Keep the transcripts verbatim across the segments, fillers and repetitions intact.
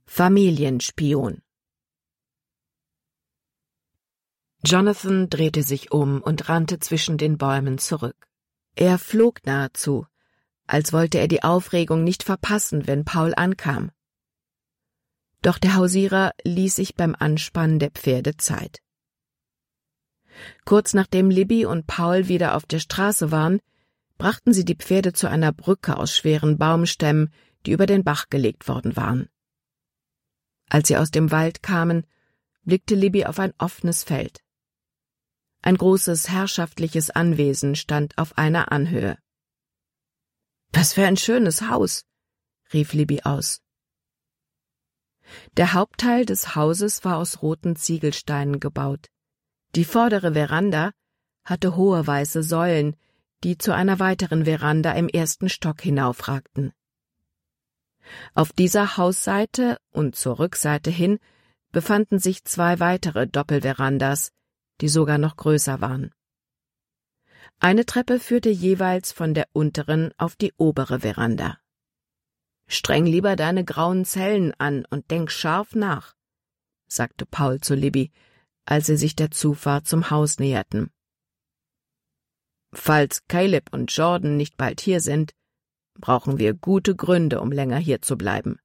Familienspion. Jonathan drehte sich um und rannte zwischen den Bäumen zurück. Er flog nahezu, als wollte er die Aufregung nicht verpassen, wenn Paul ankam. Doch der Hausierer ließ sich beim Anspannen der Pferde Zeit. Kurz nachdem Libby und Paul wieder auf der Straße waren, brachten sie die Pferde zu einer Brücke aus schweren Baumstämmen, die über den Bach gelegt worden waren. Als sie aus dem Wald kamen, blickte Libby auf ein offenes Feld. Ein großes herrschaftliches Anwesen stand auf einer Anhöhe. »Was für ein schönes Haus«, rief Libby aus. Der Hauptteil des Hauses war aus roten Ziegelsteinen gebaut. Die vordere Veranda hatte hohe weiße Säulen, die zu einer weiteren Veranda im ersten Stock hinaufragten. Auf dieser Hausseite und zur Rückseite hin befanden sich zwei weitere Doppelverandas, die sogar noch größer waren. Eine Treppe führte jeweils von der unteren auf die obere Veranda. »Streng lieber deine grauen Zellen an und denk scharf nach«, sagte Paul zu Libby, als sie sich der Zufahrt zum Haus näherten. »Falls Caleb und Jordan nicht bald hier sind, brauchen wir gute Gründe, um länger hier zu bleiben.«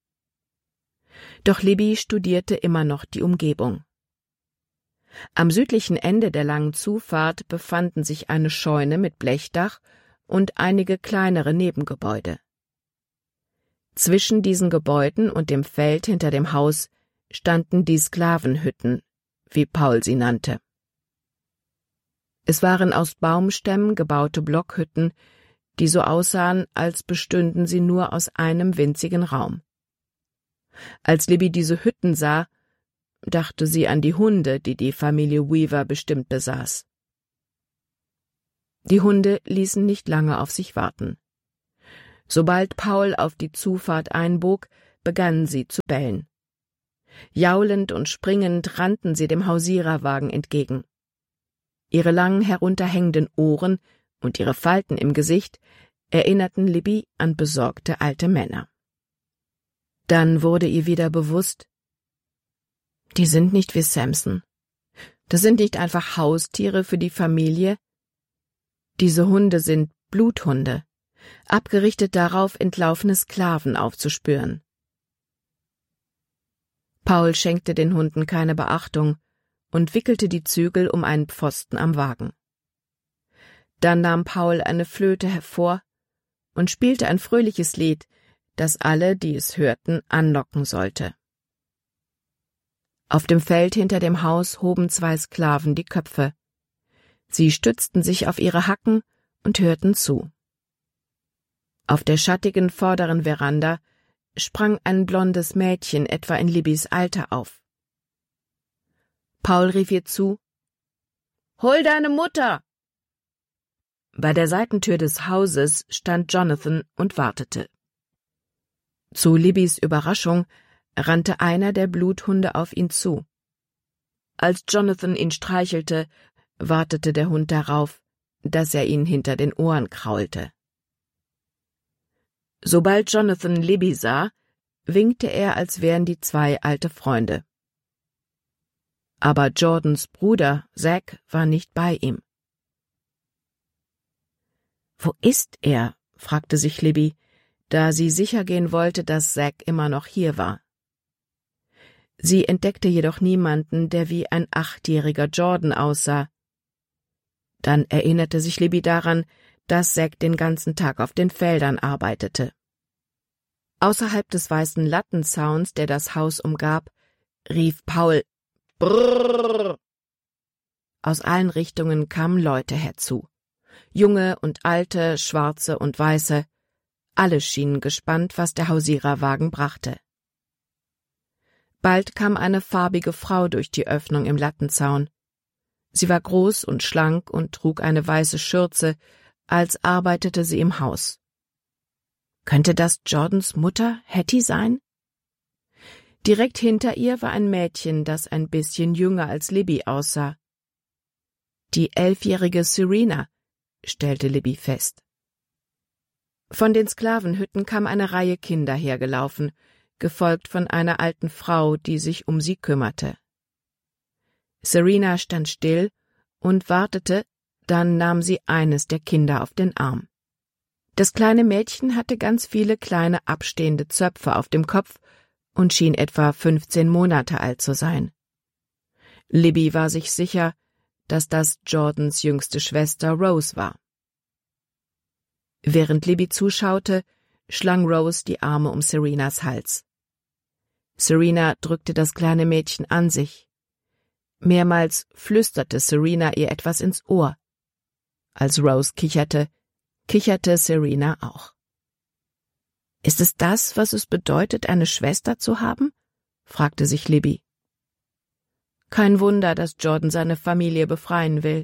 Doch Libby studierte immer noch die Umgebung. Am südlichen Ende der langen Zufahrt befanden sich eine Scheune mit Blechdach und einige kleinere Nebengebäude. Zwischen diesen Gebäuden und dem Feld hinter dem Haus standen die Sklavenhütten, wie Paul sie nannte. Es waren aus Baumstämmen gebaute Blockhütten, die so aussahen, als bestünden sie nur aus einem winzigen Raum. Als Libby diese Hütten sah, dachte sie an die Hunde, die die Familie Weaver bestimmt besaß. Die Hunde ließen nicht lange auf sich warten. Sobald Paul auf die Zufahrt einbog, begannen sie zu bellen. Jaulend und springend rannten sie dem Hausiererwagen entgegen. Ihre langen herunterhängenden Ohren und ihre Falten im Gesicht erinnerten Libby an besorgte alte Männer. Dann wurde ihr wieder bewusst, die sind nicht wie Samson. Das sind nicht einfach Haustiere für die Familie. Diese Hunde sind Bluthunde, abgerichtet darauf, entlaufene Sklaven aufzuspüren. Paul schenkte den Hunden keine Beachtung und wickelte die Zügel um einen Pfosten am Wagen. Dann nahm Paul eine Flöte hervor und spielte ein fröhliches Lied, das alle, die es hörten, anlocken sollte. Auf dem Feld hinter dem Haus hoben zwei Sklaven die Köpfe. Sie stützten sich auf ihre Hacken und hörten zu. Auf der schattigen vorderen Veranda sprang ein blondes Mädchen etwa in Libbys Alter auf. Paul rief ihr zu, »Hol deine Mutter!« Bei der Seitentür des Hauses stand Jonathan und wartete. Zu Libbys Überraschung rannte einer der Bluthunde auf ihn zu. Als Jonathan ihn streichelte, wartete der Hund darauf, dass er ihn hinter den Ohren kraulte. Sobald Jonathan Libby sah, winkte er, als wären die zwei alte Freunde. Aber Jordans Bruder, Zack, war nicht bei ihm. »Wo ist er?« fragte sich Libby, da sie sicher gehen wollte, dass Zack immer noch hier war. Sie entdeckte jedoch niemanden, der wie ein achtjähriger Jordan aussah. Dann erinnerte sich Libby daran, dass Zack den ganzen Tag auf den Feldern arbeitete. Außerhalb des weißen Lattenzauns, der das Haus umgab, rief Paul »Brrrr«. Aus allen Richtungen kamen Leute herzu. Junge und alte, schwarze und weiße, alle schienen gespannt, was der Hausiererwagen brachte. Bald kam eine farbige Frau durch die Öffnung im Lattenzaun. Sie war groß und schlank und trug eine weiße Schürze, als arbeitete sie im Haus. Könnte das Jordans Mutter, Hattie, sein? Direkt hinter ihr war ein Mädchen, das ein bisschen jünger als Libby aussah. Die elfjährige Serena, stellte Libby fest. Von den Sklavenhütten kam eine Reihe Kinder hergelaufen, gefolgt von einer alten Frau, die sich um sie kümmerte. Serena stand still und wartete, dann nahm sie eines der Kinder auf den Arm. Das kleine Mädchen hatte ganz viele kleine abstehende Zöpfe auf dem Kopf und schien etwa fünfzehn Monate alt zu sein. Libby war sich sicher, dass das Jordans jüngste Schwester Rose war. Während Libby zuschaute, schlang Rose die Arme um Serenas Hals. Serena drückte das kleine Mädchen an sich. Mehrmals flüsterte Serena ihr etwas ins Ohr. Als Rose kicherte, kicherte Serena auch. »Ist es das, was es bedeutet, eine Schwester zu haben?« fragte sich Libby. Kein Wunder, dass Jordan seine Familie befreien will.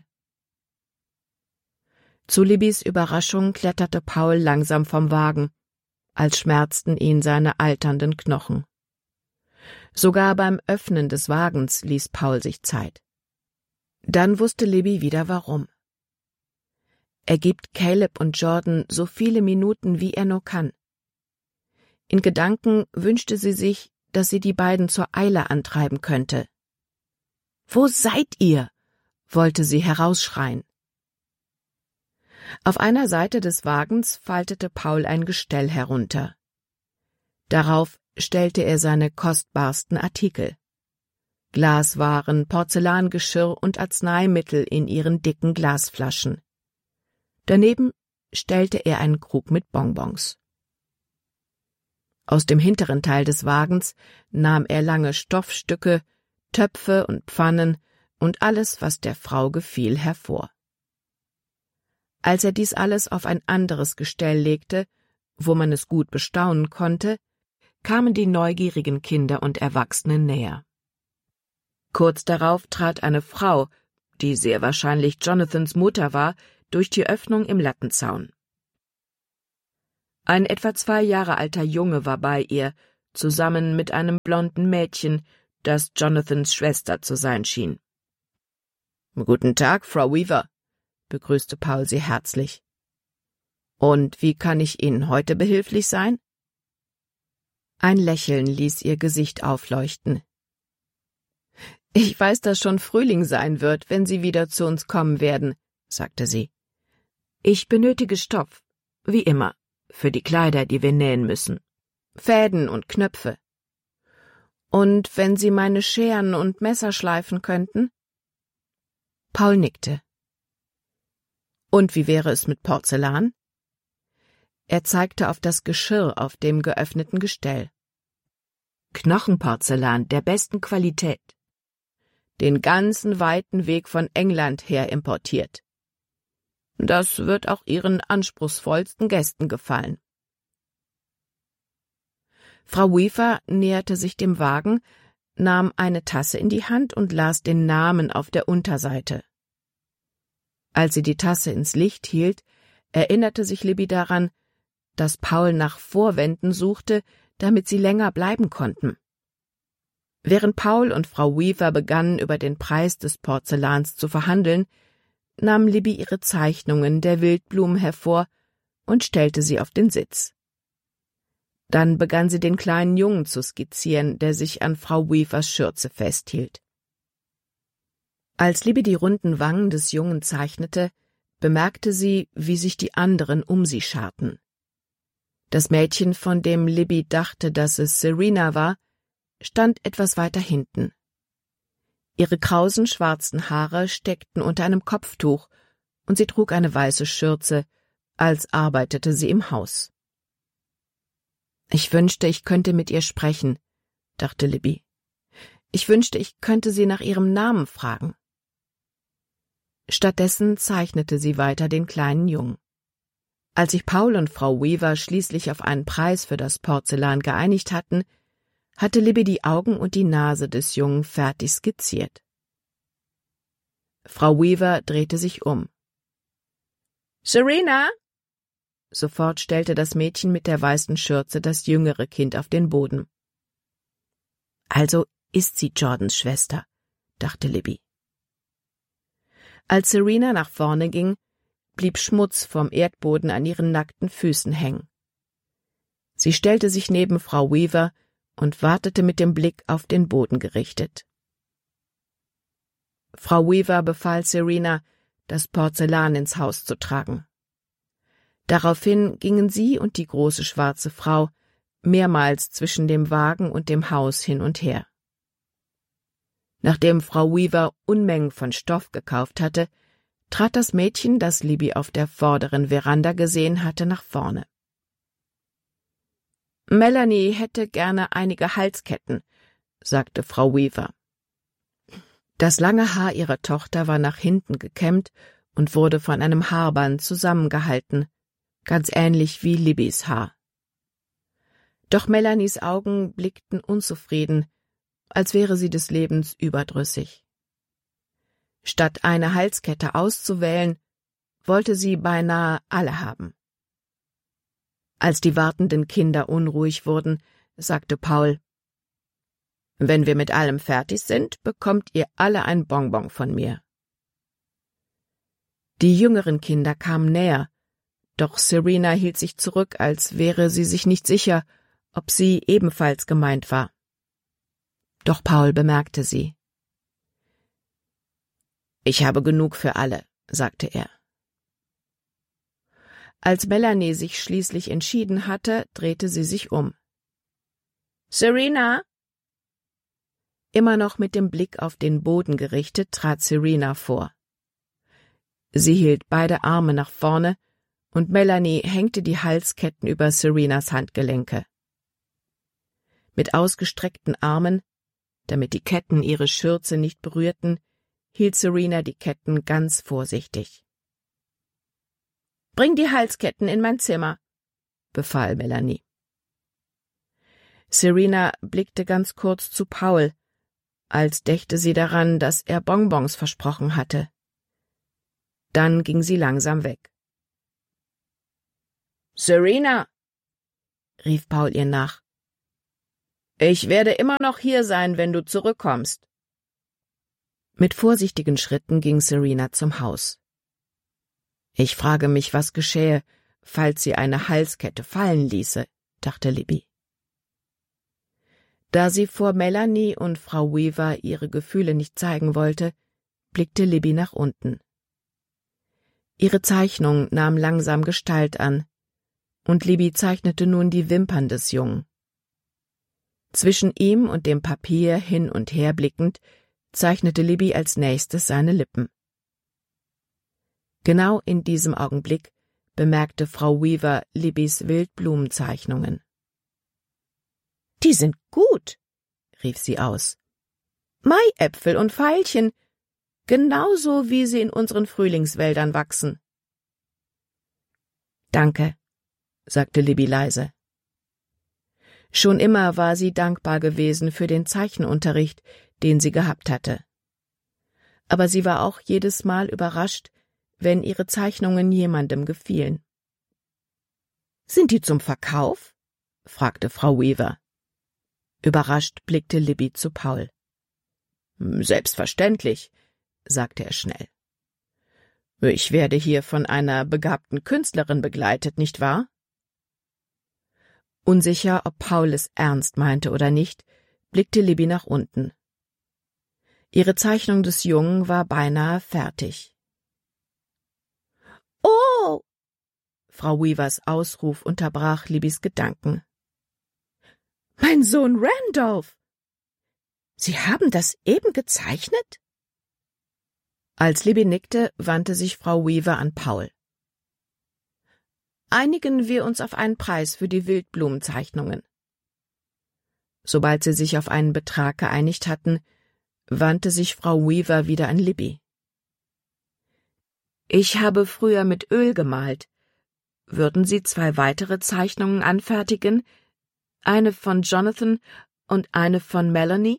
Zu Libbys Überraschung kletterte Paul langsam vom Wagen, als schmerzten ihn seine alternden Knochen. Sogar beim Öffnen des Wagens ließ Paul sich Zeit. Dann wusste Libby wieder warum. Er gibt Caleb und Jordan so viele Minuten, wie er nur kann. In Gedanken wünschte sie sich, dass sie die beiden zur Eile antreiben könnte. »Wo seid ihr?« wollte sie herausschreien. Auf einer Seite des Wagens faltete Paul ein Gestell herunter. Darauf stellte er seine kostbarsten Artikel: Glaswaren, Porzellangeschirr und Arzneimittel in ihren dicken Glasflaschen. Daneben stellte er einen Krug mit Bonbons. Aus dem hinteren Teil des Wagens nahm er lange Stoffstücke, Töpfe und Pfannen und alles, was der Frau gefiel, hervor. Als er dies alles auf ein anderes Gestell legte, wo man es gut bestaunen konnte, kamen die neugierigen Kinder und Erwachsenen näher. Kurz darauf trat eine Frau, die sehr wahrscheinlich Jonathans Mutter war, durch die Öffnung im Lattenzaun. Ein etwa zwei Jahre alter Junge war bei ihr, zusammen mit einem blonden Mädchen, das Jonathans Schwester zu sein schien. »Guten Tag, Frau Weaver«, begrüßte Paul sie herzlich. »Und wie kann ich Ihnen heute behilflich sein?« Ein Lächeln ließ ihr Gesicht aufleuchten. »Ich weiß, dass schon Frühling sein wird, wenn Sie wieder zu uns kommen werden«, sagte sie. »Ich benötige Stoff, wie immer, für die Kleider, die wir nähen müssen. Fäden und Knöpfe. Und wenn Sie meine Scheren und Messer schleifen könnten?« Paul nickte. »Und wie wäre es mit Porzellan?« Er zeigte auf das Geschirr auf dem geöffneten Gestell. »Knochenporzellan der besten Qualität. Den ganzen weiten Weg von England her importiert. Das wird auch Ihren anspruchsvollsten Gästen gefallen.« Frau Weaver näherte sich dem Wagen, nahm eine Tasse in die Hand und las den Namen auf der Unterseite. Als sie die Tasse ins Licht hielt, erinnerte sich Libby daran, dass Paul nach Vorwänden suchte, damit sie länger bleiben konnten. Während Paul und Frau Weaver begannen, über den Preis des Porzellans zu verhandeln, nahm Libby ihre Zeichnungen der Wildblumen hervor und stellte sie auf den Sitz. Dann begann sie den kleinen Jungen zu skizzieren, der sich an Frau Weavers Schürze festhielt. Als Libby die runden Wangen des Jungen zeichnete, bemerkte sie, wie sich die anderen um sie scharten. Das Mädchen, von dem Libby dachte, dass es Serena war, stand etwas weiter hinten. Ihre krausen schwarzen Haare steckten unter einem Kopftuch, und sie trug eine weiße Schürze, als arbeitete sie im Haus. »Ich wünschte, ich könnte mit ihr sprechen«, dachte Libby. »Ich wünschte, ich könnte sie nach ihrem Namen fragen.« Stattdessen zeichnete sie weiter den kleinen Jungen. Als sich Paul und Frau Weaver schließlich auf einen Preis für das Porzellan geeinigt hatten, hatte Libby die Augen und die Nase des Jungen fertig skizziert. Frau Weaver drehte sich um. »Serena!« Sofort stellte das Mädchen mit der weißen Schürze das jüngere Kind auf den Boden. »Also ist sie Jordans Schwester«, dachte Libby. Als Serena nach vorne ging, blieb Schmutz vom Erdboden an ihren nackten Füßen hängen. Sie stellte sich neben Frau Weaver und wartete mit dem Blick auf den Boden gerichtet. Frau Weaver befahl Serena, das Porzellan ins Haus zu tragen. Daraufhin gingen sie und die große schwarze Frau mehrmals zwischen dem Wagen und dem Haus hin und her. Nachdem Frau Weaver Unmengen von Stoff gekauft hatte, trat das Mädchen, das Libby auf der vorderen Veranda gesehen hatte, nach vorne. »Melanie hätte gerne einige Halsketten«, sagte Frau Weaver. Das lange Haar ihrer Tochter war nach hinten gekämmt und wurde von einem Haarband zusammengehalten, ganz ähnlich wie Libbys Haar. Doch Melanies Augen blickten unzufrieden, als wäre sie des Lebens überdrüssig. Statt eine Halskette auszuwählen, wollte sie beinahe alle haben. Als die wartenden Kinder unruhig wurden, sagte Paul: »Wenn wir mit allem fertig sind, bekommt ihr alle ein Bonbon von mir.« Die jüngeren Kinder kamen näher, doch Serena hielt sich zurück, als wäre sie sich nicht sicher, ob sie ebenfalls gemeint war. Doch Paul bemerkte sie. »Ich habe genug für alle«, sagte er. Als Melanie sich schließlich entschieden hatte, drehte sie sich um. »Serena?« Immer noch mit dem Blick auf den Boden gerichtet, trat Serena vor. Sie hielt beide Arme nach vorne, und Melanie hängte die Halsketten über Serenas Handgelenke. Mit ausgestreckten Armen, damit die Ketten ihre Schürze nicht berührten, hielt Serena die Ketten ganz vorsichtig. »Bring die Halsketten in mein Zimmer«, befahl Melanie. Serena blickte ganz kurz zu Paul, als dächte sie daran, dass er Bonbons versprochen hatte. Dann ging sie langsam weg. »Serena«, rief Paul ihr nach, »ich werde immer noch hier sein, wenn du zurückkommst.« Mit vorsichtigen Schritten ging Serena zum Haus. »Ich frage mich, was geschähe, falls sie eine Halskette fallen ließe«, dachte Libby. Da sie vor Melanie und Frau Weaver ihre Gefühle nicht zeigen wollte, blickte Libby nach unten. Ihre Zeichnung nahm langsam Gestalt an, und Libby zeichnete nun die Wimpern des Jungen. Zwischen ihm und dem Papier hin und her blickend, zeichnete Libby als nächstes seine Lippen. Genau in diesem Augenblick bemerkte Frau Weaver Libbys Wildblumenzeichnungen. »Die sind gut«, rief sie aus. »Maiäpfel und Veilchen, genauso wie sie in unseren Frühlingswäldern wachsen.« »Danke«, sagte Libby leise. Schon immer war sie dankbar gewesen für den Zeichenunterricht, den sie gehabt hatte. Aber sie war auch jedes Mal überrascht, wenn ihre Zeichnungen jemandem gefielen. »Sind die zum Verkauf?« fragte Frau Weaver. Überrascht blickte Libby zu Paul. »Selbstverständlich«, sagte er schnell. »Ich werde hier von einer begabten Künstlerin begleitet, nicht wahr?« Unsicher, ob Paul es ernst meinte oder nicht, blickte Libby nach unten. Ihre Zeichnung des Jungen war beinahe fertig. »Oh!« Frau Weavers Ausruf unterbrach Libbys Gedanken. »Mein Sohn Randolph! Sie haben das eben gezeichnet?« Als Libby nickte, wandte sich Frau Weaver an Paul. »Einigen wir uns auf einen Preis für die Wildblumenzeichnungen.« Sobald sie sich auf einen Betrag geeinigt hatten, wandte sich Frau Weaver wieder an Libby. »Ich habe früher mit Öl gemalt. Würden Sie zwei weitere Zeichnungen anfertigen? Eine von Jonathan und eine von Melanie?«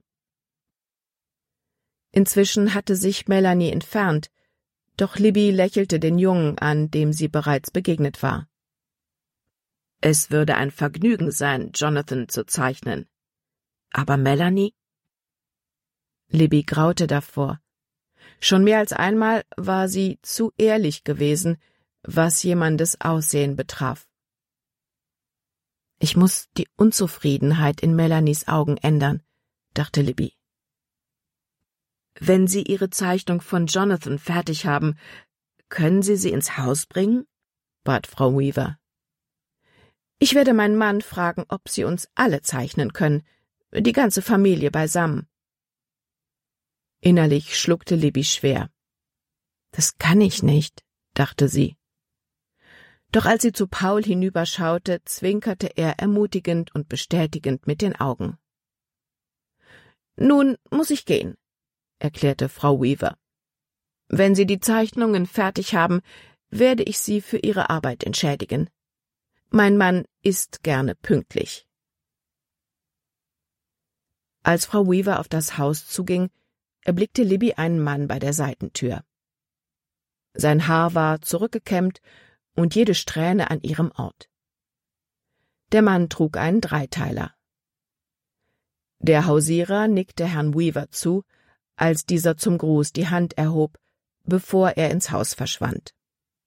Inzwischen hatte sich Melanie entfernt, doch Libby lächelte den Jungen an, dem sie bereits begegnet war. »Es würde ein Vergnügen sein, Jonathan zu zeichnen. Aber Melanie?« Libby graute davor. Schon mehr als einmal war sie zu ehrlich gewesen, was jemandes Aussehen betraf. Ich muss die Unzufriedenheit in Melanies Augen ändern, dachte Libby. Wenn Sie Ihre Zeichnung von Jonathan fertig haben, können Sie sie ins Haus bringen? Bat Frau Weaver. Ich werde meinen Mann fragen, ob Sie uns alle zeichnen können, die ganze Familie beisammen. Innerlich schluckte Libby schwer. Das kann ich nicht, dachte sie. Doch als sie zu Paul hinüberschaute, zwinkerte er ermutigend und bestätigend mit den Augen. »Nun muss ich gehen«, erklärte Frau Weaver. »Wenn Sie die Zeichnungen fertig haben, werde ich Sie für Ihre Arbeit entschädigen. Mein Mann ist gerne pünktlich.« Als Frau Weaver auf das Haus zuging, erblickte Libby einen Mann bei der Seitentür. Sein Haar war zurückgekämmt und jede Strähne an ihrem Ort. Der Mann trug einen Dreiteiler. Der Hausierer nickte Herrn Weaver zu, als dieser zum Gruß die Hand erhob, bevor er ins Haus verschwand.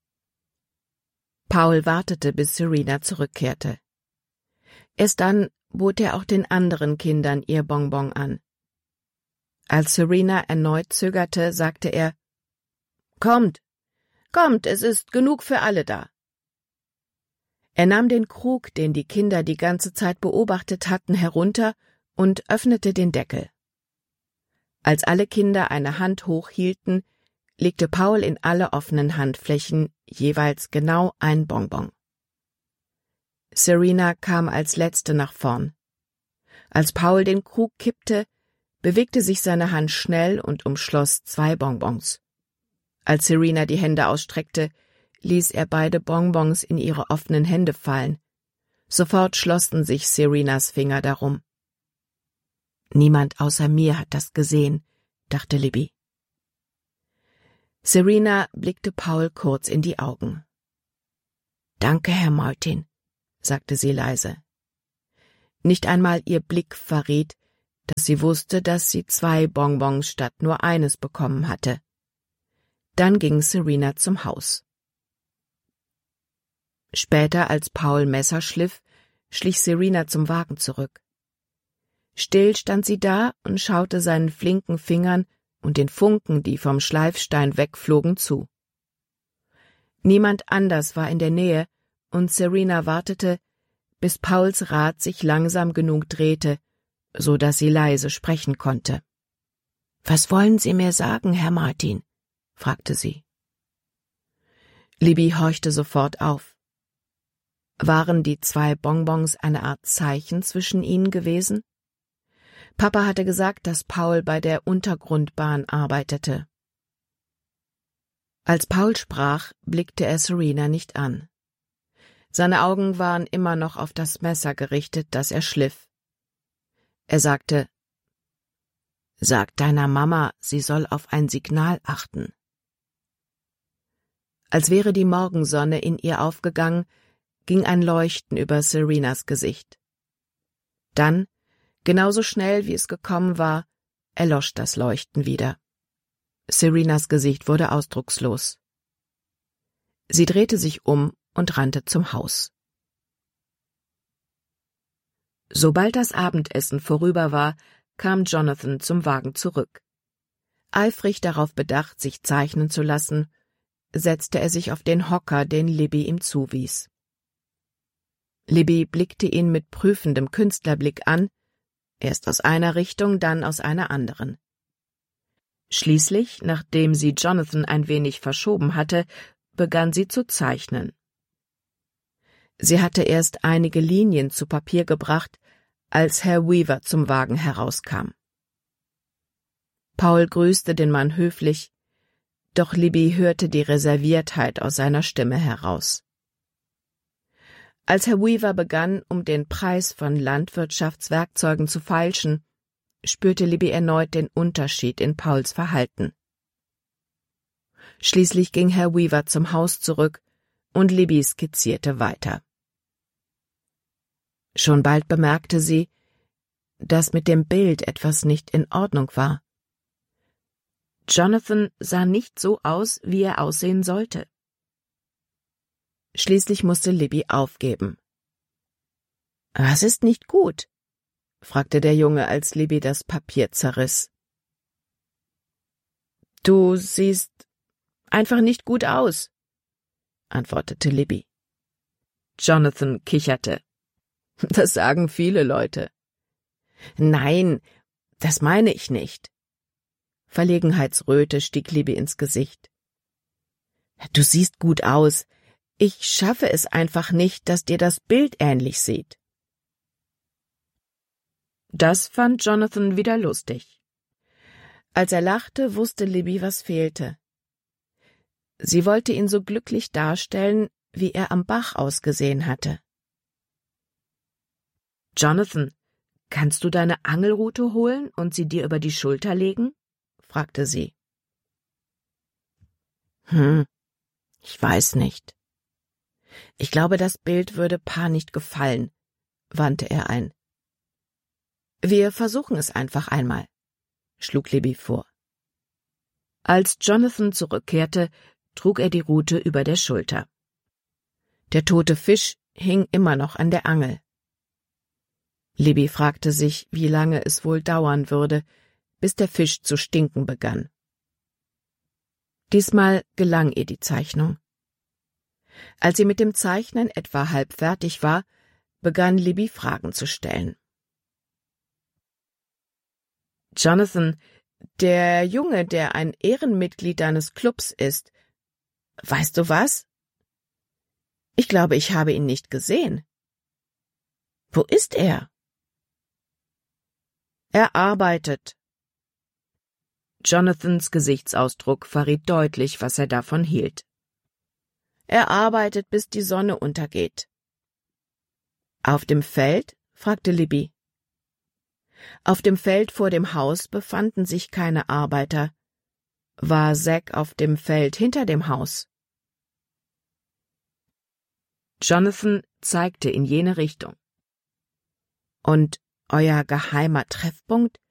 Paul wartete, bis Serena zurückkehrte. Erst dann bot er auch den anderen Kindern ihr Bonbon an. Als Serena erneut zögerte, sagte er, »Kommt, kommt, es ist genug für alle da.« Er nahm den Krug, den die Kinder die ganze Zeit beobachtet hatten, herunter und öffnete den Deckel. Als alle Kinder eine Hand hochhielten, legte Paul in alle offenen Handflächen jeweils genau ein Bonbon. Serena kam als Letzte nach vorn. Als Paul den Krug kippte, bewegte sich seine Hand schnell und umschloss zwei Bonbons. Als Serena die Hände ausstreckte, ließ er beide Bonbons in ihre offenen Hände fallen. Sofort schlossen sich Serenas Finger darum. »Niemand außer mir hat das gesehen«, dachte Libby. Serena blickte Paul kurz in die Augen. »Danke, Herr Martin«, sagte sie leise. Nicht einmal ihr Blick verriet, dass sie wusste, dass sie zwei Bonbons statt nur eines bekommen hatte. Dann ging Serena zum Haus. Später, als Paul Messer schliff, schlich Serena zum Wagen zurück. Still stand sie da und schaute seinen flinken Fingern und den Funken, die vom Schleifstein wegflogen, zu. Niemand anders war in der Nähe, und Serena wartete, bis Pauls Rad sich langsam genug drehte, so dass sie leise sprechen konnte. »Was wollen Sie mir sagen, Herr Martin?« fragte sie. Libby horchte sofort auf. Waren die zwei Bonbons eine Art Zeichen zwischen ihnen gewesen? Papa hatte gesagt, dass Paul bei der Untergrundbahn arbeitete. Als Paul sprach, blickte er Serena nicht an. Seine Augen waren immer noch auf das Messer gerichtet, das er schliff. Er sagte, »Sag deiner Mama, sie soll auf ein Signal achten.« Als wäre die Morgensonne in ihr aufgegangen, ging ein Leuchten über Serenas Gesicht. Dann, genauso schnell wie es gekommen war, erlosch das Leuchten wieder. Serenas Gesicht wurde ausdruckslos. Sie drehte sich um und rannte zum Haus. Sobald das Abendessen vorüber war, kam Jonathan zum Wagen zurück. Eifrig darauf bedacht, sich zeichnen zu lassen, setzte er sich auf den Hocker, den Libby ihm zuwies. Libby blickte ihn mit prüfendem Künstlerblick an, erst aus einer Richtung, dann aus einer anderen. Schließlich, nachdem sie Jonathan ein wenig verschoben hatte, begann sie zu zeichnen. Sie hatte erst einige Linien zu Papier gebracht, als Herr Weaver zum Wagen herauskam. Paul grüßte den Mann höflich, doch Libby hörte die Reserviertheit aus seiner Stimme heraus. Als Herr Weaver begann, um den Preis von Landwirtschaftswerkzeugen zu feilschen, spürte Libby erneut den Unterschied in Pauls Verhalten. Schließlich ging Herr Weaver zum Haus zurück und Libby skizzierte weiter. Schon bald bemerkte sie, dass mit dem Bild etwas nicht in Ordnung war. Jonathan sah nicht so aus, wie er aussehen sollte. Schließlich musste Libby aufgeben. »Was ist nicht gut?« fragte der Junge, als Libby das Papier zerriss. »Du siehst einfach nicht gut aus«, antwortete Libby. Jonathan kicherte. »Das sagen viele Leute.« »Nein, das meine ich nicht.« Verlegenheitsröte stieg Libby ins Gesicht. »Du siehst gut aus. Ich schaffe es einfach nicht, dass dir das Bild ähnlich sieht.« Das fand Jonathan wieder lustig. Als er lachte, wusste Libby, was fehlte. Sie wollte ihn so glücklich darstellen, wie er am Bach ausgesehen hatte. »Jonathan, kannst du deine Angelrute holen und sie dir über die Schulter legen?« fragte sie. »Hm, ich weiß nicht. Ich glaube, das Bild würde Pa nicht gefallen«, wandte er ein. »Wir versuchen es einfach einmal«, schlug Libby vor. Als Jonathan zurückkehrte, trug er die Rute über der Schulter. Der tote Fisch hing immer noch an der Angel. Libby fragte sich, wie lange es wohl dauern würde, bis der Fisch zu stinken begann. Diesmal gelang ihr die Zeichnung. Als sie mit dem Zeichnen etwa halb fertig war, begann Libby Fragen zu stellen. »Jonathan, der Junge, der ein Ehrenmitglied deines Clubs ist, weißt du was? Ich glaube, ich habe ihn nicht gesehen. Wo ist er?« »Er arbeitet.« Jonathans Gesichtsausdruck verriet deutlich, was er davon hielt. »Er arbeitet, bis die Sonne untergeht.« »Auf dem Feld?« fragte Libby. Auf dem Feld vor dem Haus befanden sich keine Arbeiter. War Zack auf dem Feld hinter dem Haus? Jonathan zeigte in jene Richtung. »Und euer geheimer Treffpunkt?«